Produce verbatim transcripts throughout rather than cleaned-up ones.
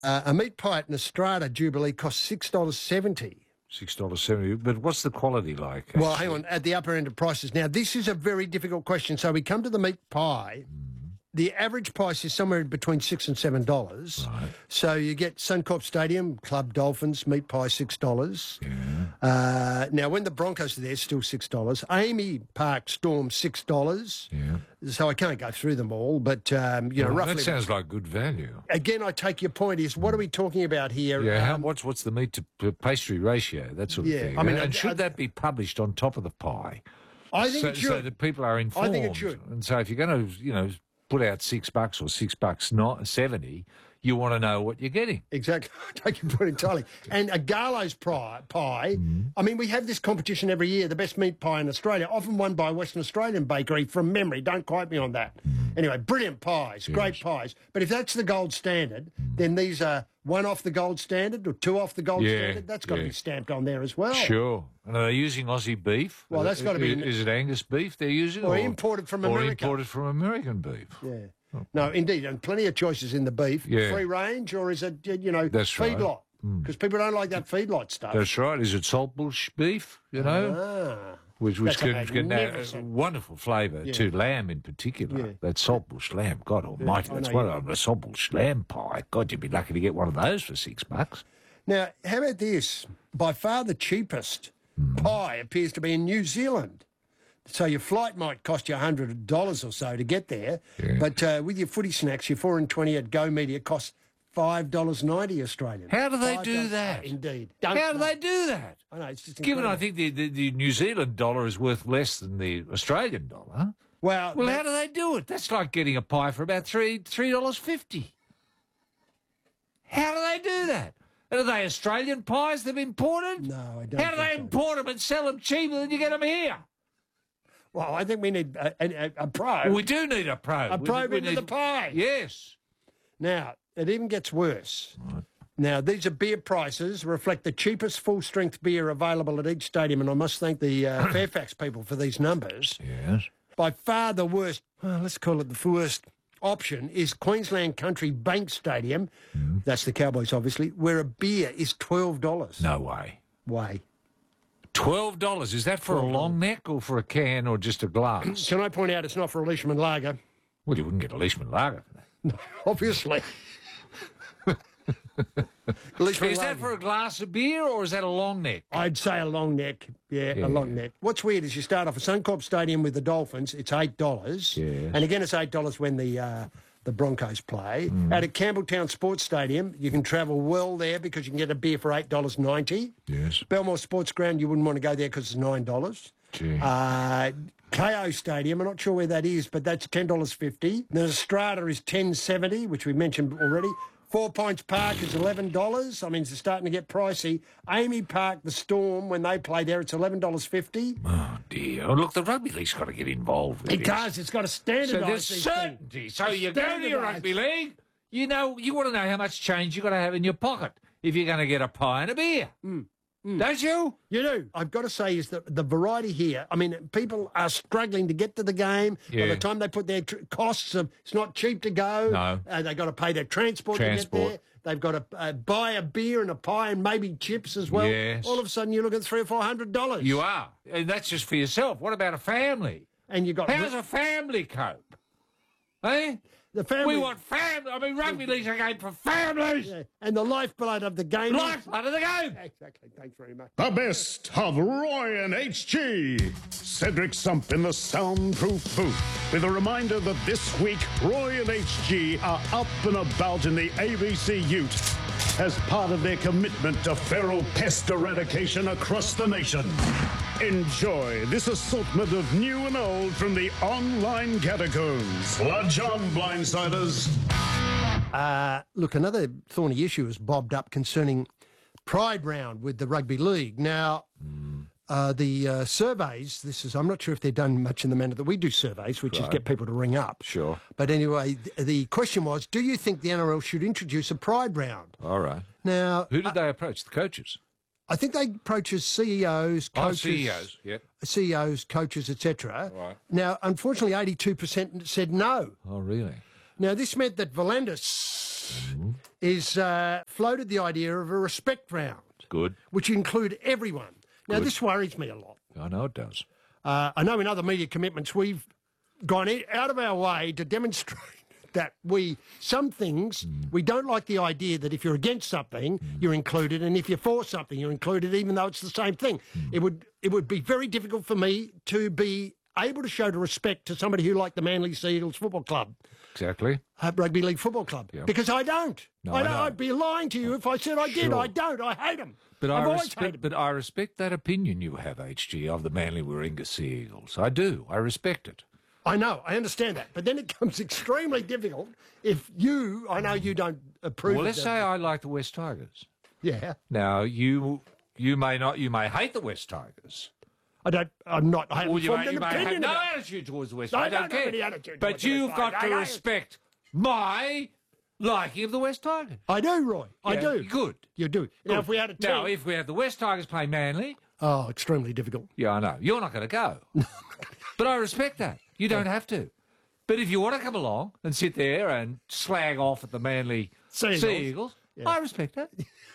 Uh, a meat pie at Nostrada Jubilee costs six dollars seventy. six dollars seventy. But what's the quality like? Actually? Well, hang on, at the upper end of prices. Now, this is a very difficult question. So we come to the meat pie. Mm. The average price is somewhere between six and seven dollars. Right. So you get Suncorp Stadium, Club Dolphins, meat pie, six dollars. Yeah. Uh, now, when the Broncos are there, still six dollars. Amy Park Storm, six dollars. Yeah. So I can't go through them all, but, um, you know, well, roughly... That sounds like good value. Again, I take your point is, what are we talking about here? Yeah, how, um, what's what's the meat to pastry ratio, that sort of yeah, thing? I mean, and I, should I, that be published on top of the pie? I think so, it should. So that people are informed. I think it should. And so if you're going to, you know, put out six bucks or six bucks not seventy, you want to know what you're getting. Exactly. I take your point entirely. And a Garlo's pie, pie mm. I mean, we have this competition every year, the best meat pie in Australia, often won by a Western Australian bakery from memory. Don't quote me on that. Mm. Anyway, brilliant pies, yes. Great pies. But if that's the gold standard, mm. then these are one off the gold standard or two off the gold yeah, standard. That's got yeah. to be stamped on there as well. Sure. And are they using Aussie beef? Well, that's got to be... Is it Angus beef they're using? Or, or imported from or America. Or imported from American beef. Yeah. No, indeed, and plenty of choices in the beef. Yeah. Free range, or is it, you know, That's feedlot? Because mm. people don't like that feedlot stuff. That's right. Is it saltbush beef, you know? Ah, which which can, can add a magnificent. wonderful flavour Yeah. to lamb in particular. Yeah. That saltbush lamb, God almighty, I that's know one you- of a saltbush lamb pie. God, you'd be lucky to get one of those for six bucks. Now, how about this? By far the cheapest Mm. pie appears to be in New Zealand. So your flight might cost you one hundred dollars or so to get there, Yeah. but uh, with your footy snacks, your four and twenty at Go Media costs five dollars ninety Australian. How do they five do dollars that? Indeed. Don't How do know. they do that? I know, it's just Given, I incredible. think the, the, the New Zealand dollar is worth less than the Australian dollar. Well, Well, that- how do they do it? That's like getting a pie for about three three dollars fifty. How do they do that? And are they Australian pies they've imported? No, I don't How do they think so. import them and sell them cheaper than you get them here? Well, I think we need a, a, a probe. Well, we do need a probe. a We- probe we into need- the pie. Yes. Now, it even gets worse. Right. Now, these are beer prices, reflect the cheapest full-strength beer available at each stadium, and I must thank the uh, Fairfax people for these numbers. Yes. By far the worst, well, let's call it the worst option, is Queensland Country Bank Stadium, Mm. that's the Cowboys obviously, where a beer is twelve dollars. No way. Way. twelve dollars. Is that for a long neck or for a can or just a glass? Can I point out it's not for a Leishman Lager? Well, you wouldn't get a Leishman Lager for that. No, obviously. Leishman Is Lager. that for a glass of beer or is that a long neck? I'd say a long neck. Yeah, Yeah. a long neck. What's weird is you start off at Suncorp Stadium with the Dolphins, it's eight dollars. Yes. And again, it's eight dollars when the uh, the Broncos play. Mm. Out at Campbelltown Sports Stadium, you can travel well there because you can get a beer for eight dollars ninety. Yes. Belmore Sports Ground, you wouldn't want to go there because it's nine dollars. Gee. Uh, K O Stadium, I'm not sure where that is, but that's ten dollars fifty. The Strata is ten dollars seventy, which we mentioned already. Four Points Park is eleven dollars. I mean, it's starting to get pricey. Amy Park, the Storm, when they play there, it's eleven dollars fifty. Oh, dear. Oh, look, the rugby league's got to get involved with It this. does. It's got to So standardise there's these certainty. things. So you go to your Standardise. rugby league, you know, you want to know how much change you've got to have in your pocket if you're going to get a pie and a beer. Mm. Don't you? You do. I've got to say is that the variety here, I mean, people are struggling to get to the game. By Yeah. the time they put their tr- costs of, it's not cheap to go. No. Uh, they've got to pay their transport, to Transport. get there. They've got to uh, buy a beer and a pie and maybe chips as well. Yes. All of a sudden, you're looking at three or four hundred dollars. You are. And that's just for yourself. What about a family? And you got How does a family cope? Eh? the family. We want family. I mean, rugby league's a game for families. Yeah, and the lifeblood of the game. Lifeblood of the game. Exactly. Thanks very much. The best of Roy and H G. Cedric Sump in the soundproof booth with a reminder that this week Roy and H G are up and about in the A B C Ute as part of their commitment to feral pest eradication across the nation. Enjoy this assortment of new and old from the online catacombs. Lodge on, blindsiders. Uh, look, another thorny issue has bobbed up concerning Pride Round with the Rugby League. Now, uh, the uh, surveys, this is, I'm not sure if they're done much in the manner that we do surveys, which is get people to ring up. Sure. But anyway, th- the question was, do you think the N R L should introduce a Pride Round? All right. Now, Who did they approach? The coaches? I think they approach as C E Os, Oh, coaches, C E Os, yep. C E Os, coaches, et cetera. Right. Now, unfortunately, eighty-two percent said no. Oh, really? Now, this meant that Valandis Reynolds is uh, floated the idea of a respect round, Good. which include everyone. Now, Good. this worries me a lot. I know it does. Uh, I know in other media commitments we've gone i- out of our way to demonstrate that we, some things, Mm. we don't like the idea that if you're against something, Mm. you're included, and if you're for something, you're included, even though it's the same thing. Mm. It would it would be very difficult for me to be able to show the respect to somebody who like the Manly Sea Eagles Football Club, Exactly. uh, Rugby League Football Club, Yeah. because I don't. No, I I don't. know. I'd be lying to you if I said I did. Sure. I don't. I hate them. But I've I always respect, hated but I respect that opinion you have, H G, of the Manly Warringah Sea Eagles. I do. I respect it. I know, I understand that. But then it becomes extremely difficult if you, I know you don't approve Well, of let's that. say I like the West Tigers. Yeah. Now you you may not, you may hate the West Tigers. I don't, I'm not, I haven't Or you formed may, an you may have opinion no about it. attitude towards the West I Tigers. don't care. have any attitude But towards the you've West got Tigers. to I- I- respect my liking of the West Tigers. I do, Roy. I Yeah, do. Good. You do. Now, if we had a team... Now, if we have the West Tigers play Manly, Oh, extremely difficult. yeah, I know. You're not going to go. But I respect that. You don't have to. But if you want to come along and sit there and slag off at the Manly Sea Sea Eagles. Eagles, I respect that.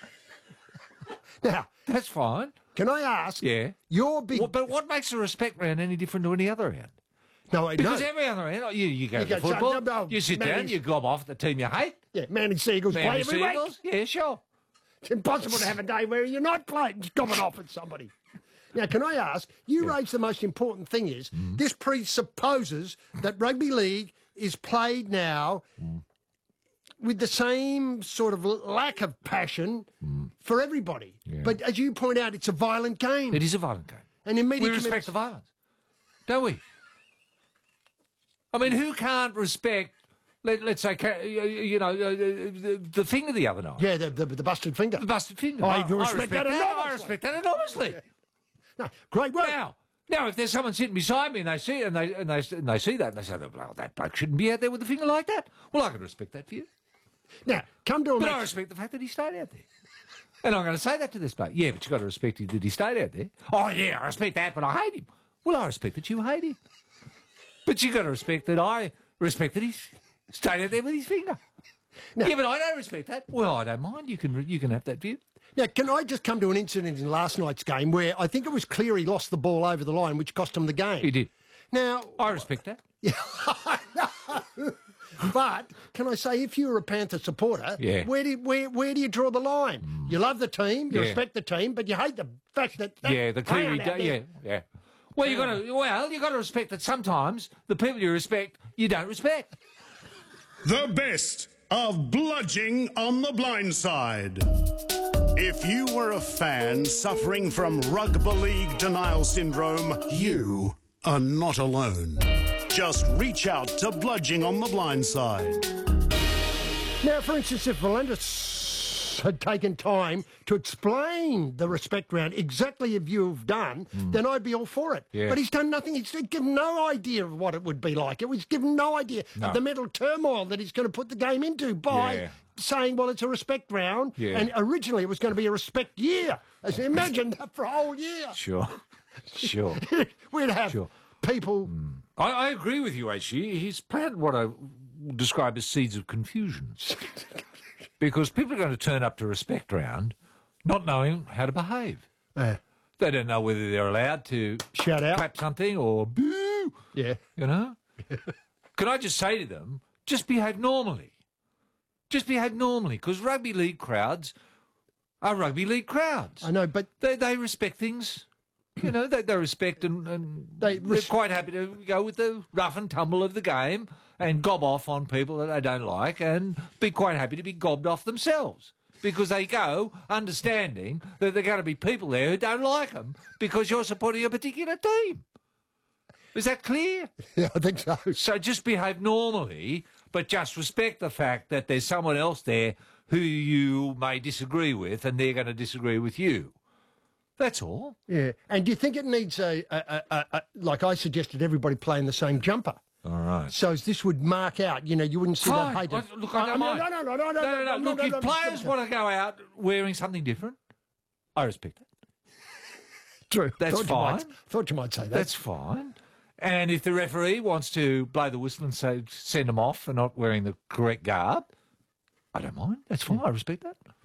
Now, That's fine. can I ask, Yeah. your big... Well, but what makes a respect round any different to any other round? no, I Because know. every other round, you, you go You to go, football, no, no, you sit down, Manly's- you gob off at the team you hate. Yeah, Manly Sea Eagles play Manly every Sea week. Eagles, yeah, sure. It's impossible to have a day where you're not playing, gobbing off at somebody. Now, can I ask, you raised the most important thing is, Mm. this presupposes that rugby league is played now Mm. with the same sort of l- lack of passion for everybody. Mm. Yeah. But as you point out, it's a violent game. It is a violent game. And in We media respect commitments- the violence, don't we? I mean, who can't respect, let, let's say, ca- you you know, uh, the, the finger the other night? Yeah, the, the, the busted finger. The busted finger. I I, I respect respect that that. I enormously. respect that enormously. No, great work. Now, now, if there's someone sitting beside me and they see and they and they and they see that and they say, "Well, that bloke shouldn't be out there with a finger like that," well, I can respect that for you. Now, come to a But I match. respect the fact that he stayed out there. And I'm going to say that to this bloke. Yeah, but you've got to respect that he stayed out there. Oh, yeah, I respect that, but I hate him. Well, I respect that you hate him. But you've got to respect that I respect that he stayed out there with his finger. No. Yeah, but I don't respect that. Well, I don't mind. You can you can have that view. Now, can I just come to an incident in last night's game where I think it was clear he lost the ball over the line, which cost him the game. He did. Now, I respect that. but can I say, if you're a Panther supporter, Yeah. where do you, where where do you draw the line? You love the team, you Yeah. respect the team, but you hate the fact that, that Yeah, the Cleary. clown out Do, yeah, there- yeah. Well, you got to. Well, you got to respect that. Sometimes the people you respect, you don't respect. The best of Bludging on the Blind Side. If you were a fan suffering from rugby league denial syndrome, you are not alone. Just reach out to Bludging on the Blind Side. Now, for instance, if Valentis had taken time to explain the respect round exactly as you've done, then I'd be all for it. Yeah. But he's done nothing. He's given no idea of what it would be like. It was given no idea No. of the mental turmoil that he's going to put the game into by Yeah. saying, well, it's a respect round. Yeah. And originally it was going to be a respect year. As imagine that for a whole year. Sure, sure. We'd have Sure. people... I, I agree with you, H G. He's planted what I describe as seeds of confusion. Because people are going to turn up to respect round not knowing how to behave. Uh, They don't know whether they're allowed to shout out. clap something or boo, Yeah. you know? Can I just say to them, just behave normally. Just behave normally, because rugby league crowds are rugby league crowds. I know, but They they respect things. You know, they, they respect and, and They they, are res- quite happy to go with the rough and tumble of the game and gob off on people that they don't like and be quite happy to be gobbed off themselves. Because they go understanding that there are going to be people there who don't like them because you're supporting a particular team. Is that clear? yeah, I think so. So just behave normally, but just respect the fact that there's someone else there who you may disagree with and they're going to disagree with you. That's all. Yeah, and do you think it needs a, a, a, a, a like I suggested, everybody playing the same jumper? All right. So as this would mark out, you know, you wouldn't see Fine. that hated. I- look, I don't mean, mind. No, no, no, no, no, No, no, no. Look, no, if no, players no. want to go out wearing something different, I respect that. True. That's thought You might, fine. thought you might say that. That's fine. And if the referee wants to blow the whistle and say send them off for not wearing the correct garb, I don't mind. That's fine. I respect that.